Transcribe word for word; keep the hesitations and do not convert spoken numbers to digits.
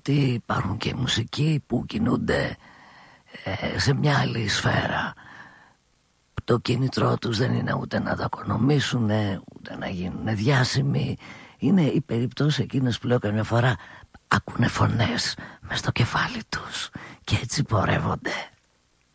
γιατί υπάρχουν και μουσικοί που κινούνται ε, σε μια άλλη σφαίρα. Το κίνητρό τους δεν είναι ούτε να τα οικονομήσουν, ούτε να γίνουν διάσημοι. Είναι οι περιπτώσεις εκείνες που λέω καμιά φορά ακούνε φωνές μες στο κεφάλι τους και έτσι πορεύονται.